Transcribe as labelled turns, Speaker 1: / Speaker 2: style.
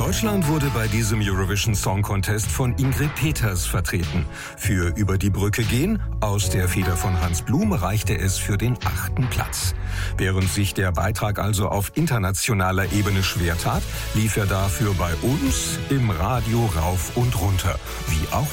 Speaker 1: Deutschland wurde bei diesem Eurovision Song Contest von Ingrid Peters vertreten. Für Über die Brücke gehen, aus der Feder von Hans Blum, reichte es für den 8. Platz. Während sich der Beitrag also auf internationaler Ebene schwer tat, lief er dafür bei uns im Radio rauf und runter, wie auch